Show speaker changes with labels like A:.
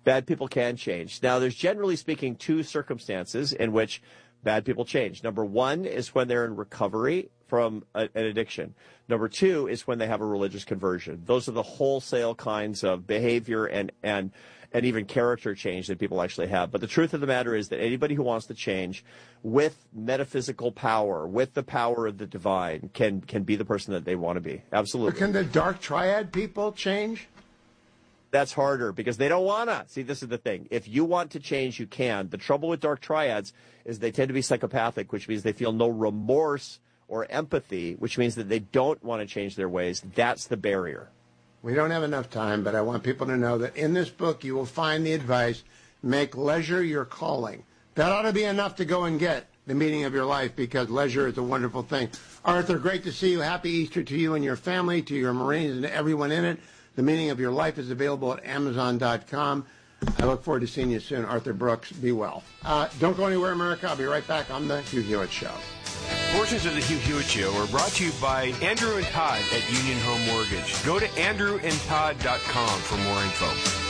A: Bad people can change. Now, there's generally speaking two circumstances in which bad people change. Number one is when they're in recovery from an addiction. Number two is when they have a religious conversion. Those are the wholesale kinds of behavior and even character change that people actually have. But the truth of the matter is that anybody who wants to change with metaphysical power, with the power of the divine, can be the person that they want to be. Absolutely.
B: But can the dark triad people change?
A: That's harder because they don't want to. See, this is the thing. If you want to change, you can. The trouble with dark triads is they tend to be psychopathic, which means they feel no remorse or empathy, which means that they don't want to change their ways. That's the barrier.
B: We don't have enough time, but I want people to know that in this book you will find the advice, make leisure your calling. That ought to be enough to go and get the meaning of your life, because leisure is a wonderful thing. Arthur, great to see you. Happy Easter to you and your family, to your Marines and to everyone in it. The Meaning of Your Life is available at Amazon.com. I look forward to seeing you soon. Arthur Brooks, be well. Don't go anywhere, America. I'll be right back on The Hugh Hewitt Show.
C: Portions of The Hugh Hewitt Show are brought to you by Andrew and Todd at Union Home Mortgage. Go to andrewandtodd.com for more info.